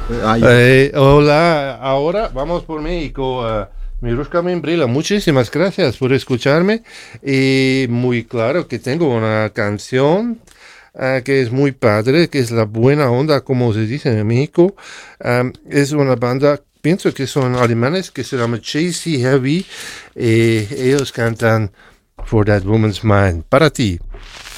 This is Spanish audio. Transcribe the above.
Hola, ahora vamos por México. Mirushka Membrila, muchísimas gracias por escucharme. Y muy claro que tengo una canción que es muy padre, que es La Buena Onda, como se dice en México. Es una banda, pienso que son alemanes, que se llama Chasey Heavy. Ellos cantan For That Woman's Mind. Para ti.